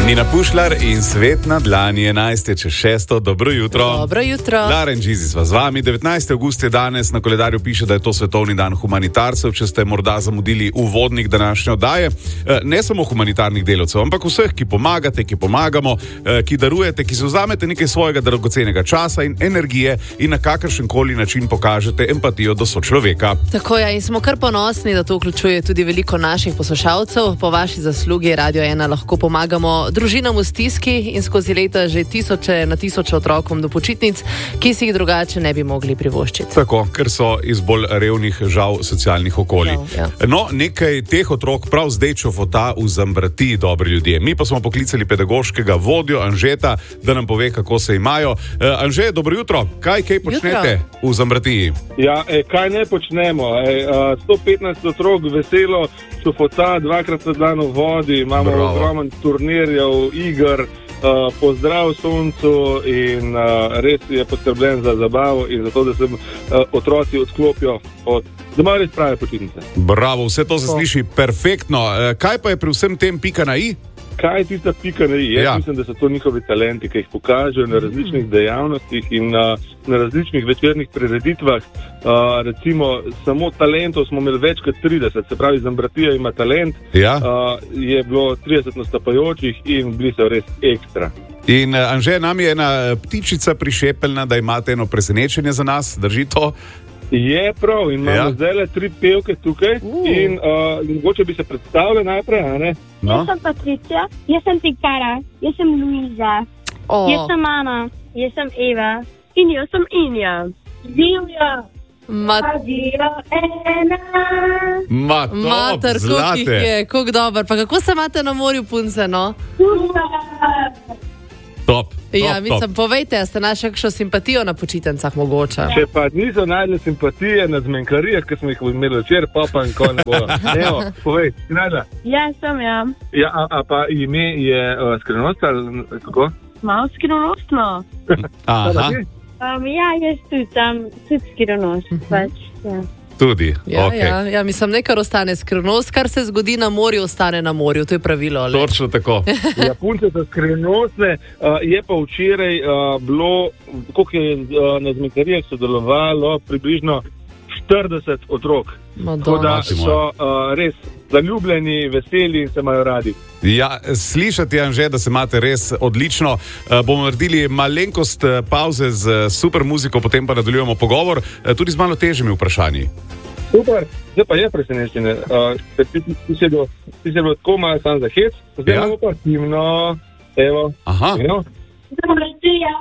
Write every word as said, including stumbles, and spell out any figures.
Nina Pušlar in Svet na dlani, enajst čez šesto, dobro jutro. Dobro jutro. Laren Džizi sva z vami. devetnajsti avgust je danes, na koledarju piše, da je to svetovni dan humanitarcev, če ste morda zamudili uvodnik današnje oddaje. Ne samo humanitarnih delavcev, ampak vseh, ki pomagate, ki pomagamo, ki darujete, ki se vzamete nekaj svojega dragocenega časa in energije in na kakršen koli način pokažete empatijo do sočloveka. Tako je, in smo kar ponosni, da to vključuje tudi veliko naših poslušalcev. Po vaši zaslugi Radio ena lahko pomagamo družinam v stiski in skozi leta že tisoče na tisoče otrokom do počitnic, ki si jih drugače ne bi mogli privoščiti. Tako, ker so iz bolj revnih, žal, socialnih okolij. Ja, ja. No, nekaj teh otrok prav zdaj čofota v Zambrati, dobri ljudje. Mi pa smo poklicali pedagoškega vodjo Anžeta, da nam pove, kako se imajo. Uh, Anže, dobro jutro. Kaj, kaj počnete jutro v Zambrati? Ja, e, kaj ne počnemo? E, a, sto petnajst otrok veselo čofota, dvakrat na dan v vodi, imamo ogromen turnirjev, iger, uh, pozdrav soncu in uh, res je poskrbljen za zabavo in za to, da se uh, otroci odklopijo od doma res prave počitnice. Bravo, vse to se sliši perfektno. Uh, kaj pa je pri vsem tem pika na i? Kaj je tista pika na i? Jaz ja. mislim, da so to njihovi talenti, ki jih pokažejo na različnih dejavnostih in uh, na različnih večernih prireditvah. Uh, recimo, samo talentov smo imeli več kot trideset, se pravi, Zambratija ima talent, ja. uh, je bilo trideset nastopajočih in bili so res ekstra. In uh, Anže, nam je ena ptičica prišepeljna, da imate eno presenečenje za nas, drži to? Je prav, in imamo ja. zdaj le tri pevke tukaj uh. in uh, mogoče bi se predstavili najprej, a ne? No? Jaz sem Patricija, jaz sem Tikara, jaz sem Luiza, oh. jaz sem Ana, jaz sem Eva in jaz sem Inja. Divja, Mat... Radio ena. Ma, top, Mater, koliko jih je, koliko dober. Pa kako se imate na morju, punce, no? Top. Ja, top, mislim, top. povejte, ste našli kakšno simpatijo na počitencah mogoče? Če pa niso najdli simpatije na zmenkarijah, ki smo jih imeli včeraj, pa pa in ko ne bo. Evo, povej, si najdla? Ja, sem ja. Ja, a, a pa ime je uh, skrivnost ali kako? Malo skrivnostno. Aha, Um, ja, jaz tudi sem, tudi skrivnost, pač, ja. tudi. Ja, Okay. ja, ja, mislim, nekaj ostane skrivnost, kar se zgodi na morju, ostane na morju, to je pravilo. Ali? Točno tako. Ja, punce so skrivnostne, uh, je pa včeraj uh, bilo, koliko je uh, na zmenkarijah sodelovalo, približno štirideset otrok. Tako da so uh, res zaljubljeni, veseli in se imajo radi. Ja, slišati, Anže, da se imate res odlično. Uh, bomo naredili malenkost pauze z super muziko, potem pa nadaljujemo pogovor, uh, tudi z malo težjimi vprašanji. Super, zdaj pa je presenečenje. Uh, ti, ti, ti si bil tako malo sam za hec, zdaj ja. imamo pa timno, evo. Aha. Evo. Zambratija,